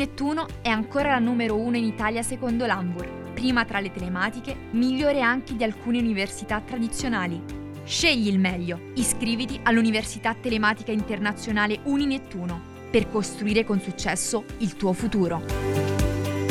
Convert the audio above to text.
Nettuno è ancora la numero 1 in Italia secondo l'Anvur, prima tra le telematiche, migliore anche di alcune università tradizionali. Scegli il meglio, iscriviti all'Università Telematica Internazionale Uni Nettuno per costruire con successo il tuo futuro.